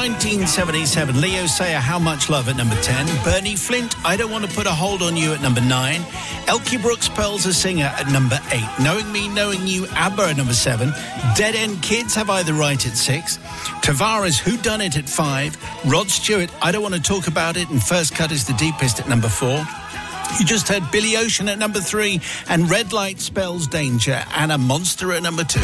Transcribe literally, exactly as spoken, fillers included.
nineteen seventy-seven, Leo Sayer, How Much Love at number ten. Bernie Flint, I Don't Want to Put a Hold on You at number nine. Elkie Brooks, Pearl's a Singer at number eight. Knowing Me, Knowing You, ABBA at number seven. Dead End Kids, Have I the Right at six. Tavares, Who Done It at five. Rod Stewart, I Don't Want to Talk About It, and First Cut Is the Deepest at number four. You just heard Billy Ocean at number three, and Red Light Spells Danger, and A Monster at number two.